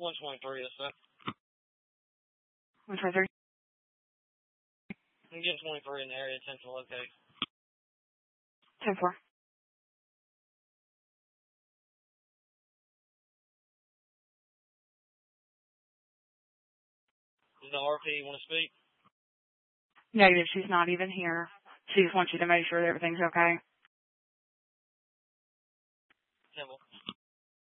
123, yes, sir. 123? I'm getting 23 in the area, 10 to locate. 10-4. Is the RP want to speak? Negative, she's not even here. She just wants you to make sure that everything's okay.